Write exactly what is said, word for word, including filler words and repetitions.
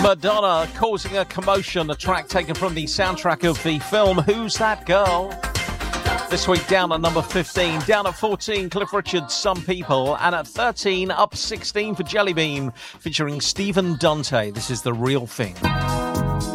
Madonna, Causing a Commotion, a track taken from the soundtrack of the film Who's That Girl? This week down at number fifteen, down at fourteen, Cliff Richard's Some People, and at thirteen, up sixteen for Jellybean, featuring Stephen Dante. This is The Real Thing.